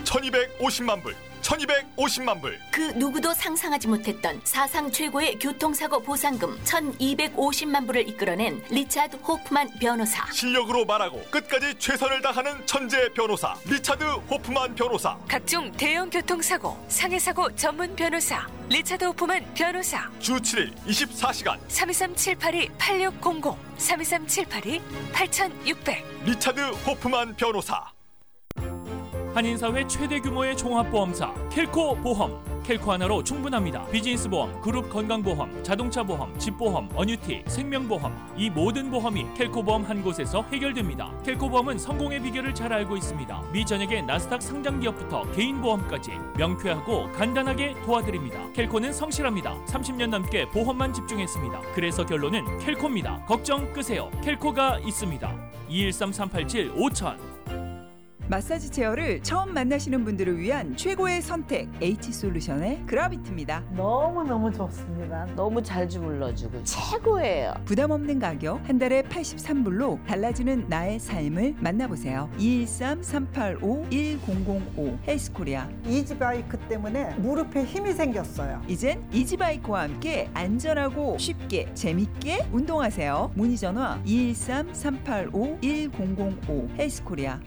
1250만 불, 1250만 불. 그 누구도 상상하지 못했던 사상 최고의 교통사고 보상금 1250만 불을 이끌어낸 리차드 호프만 변호사. 실력으로 말하고 끝까지 최선을 다하는 천재 변호사 리차드 호프만 변호사. 각종 대형 교통사고, 상해사고 전문 변호사 리차드 호프만 변호사. 주 7일 24시간 323-782-8600 323-782-8600 리차드 호프만 변호사. 한인사회 최대 규모의 종합보험사 켈코 보험. 켈코 하나로 충분합니다. 비즈니스 보험, 그룹 건강보험, 자동차 보험, 집보험, 어뉴티, 생명보험, 이 모든 보험이 켈코 보험 한 곳에서 해결됩니다. 켈코 보험은 성공의 비결을 잘 알고 있습니다. 미전액의 나스닥 상장 기업부터 개인 보험까지 명쾌하고 간단하게 도와드립니다. 켈코는 성실합니다. 30년 넘게 보험만 집중했습니다. 그래서 결론은 켈코입니다. 걱정 끄세요. 켈코가 있습니다. 213-387-5000. 마사지 체어를 처음 만나시는 분들을 위한 최고의 선택 H솔루션의 그라비트입니다. 너무너무 좋습니다. 너무 잘 주물러주고 최고예요. 부담 없는 가격, 한 달에 83불로 달라지는 나의 삶을 만나보세요. 213-385-1005 헬스코리아. 이지바이크 때문에 무릎에 힘이 생겼어요. 이젠 이지바이크와 함께 안전하고 쉽게 재밌게 운동하세요. 문의 전화 213-385-1005 헬스코리아.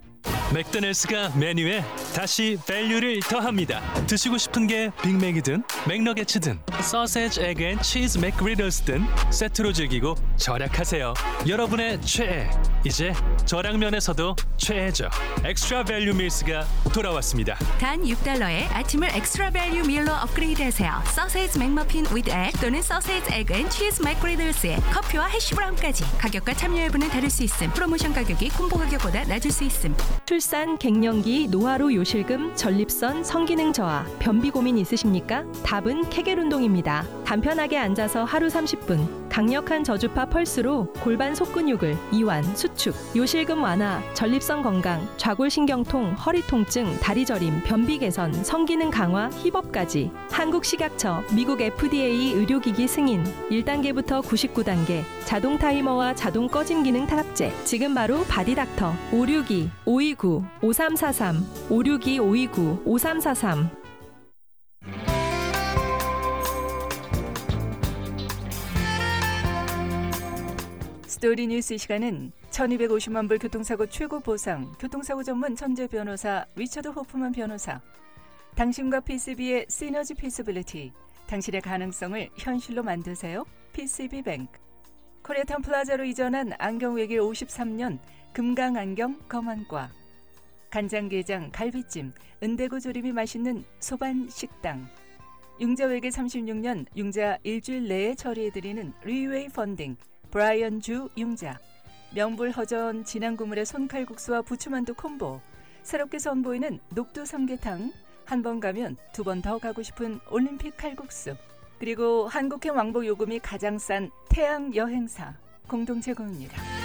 맥도날드가 메뉴에 다시 밸류를 더합니다. 드시고 싶은 게 빅맥이든 맥너게츠든 소세지, 에그 앤 치즈 맥그리들스든 세트로 즐기고 절약하세요. 여러분의 최애, 이제 저량면에서도 최애죠. 엑스트라 밸류 밀스가 돌아왔습니다. 단 $6에 아침을 엑스트라 밸류 밀로 업그레이드하세요. 소세지 맥머핀 with egg 또는 소세지, 에그 앤 치즈 맥그리들스에 커피와 해시브라운까지. 가격과 참여 여부는 다를 수 있음. 프로모션 가격이 콤보 가격보다 낮을 수 있음. 출산, 갱년기, 노화로 요실금, 전립선, 성기능 저하, 변비 고민 있으십니까? 답은 케겔 운동입니다. 간편하게 앉아서 하루 30분, 강력한 저주파 펄스로 골반 속근육을 이완, 수축, 요실금 완화, 전립선 건강, 좌골신경통, 허리 통증, 다리 저림, 변비 개선, 성기능 강화, 힙업까지. 한국식약처, 미국 FDA 의료기기 승인, 1단계부터 99단계, 자동 타이머와 자동 꺼짐 기능 탑재. 지금 바로 바디닥터 562-529-5343 562-529-5343. 스토리 뉴스 이 시간은 1250만 불 교통사고 최고 보상, 교통사고 전문 천재 변호사 리처드 호프만 변호사, 당신과 PCB의 시너지 피서빌리티, 당신의 가능성을 현실로 만드세요. PCB뱅크. 코리아타운 플라자로 이전한 안경외길 53년 금강안경 검안과, 간장게장, 갈비찜, 은대구 조림이 맛있는 소반식당, 융자외길 36년 융자 일주일 내에 처리해드리는 리웨이 펀딩 브라이언 주 융자, 명불허전 진한국물의 손칼국수와 부추만두 콤보, 새롭게 선보이는 녹두 삼계탕, 한 번 가면 두 번 더 가고 싶은 올림픽 칼국수, 그리고 한국행 왕복 요금이 가장 싼 태양 여행사 공동 제공입니다.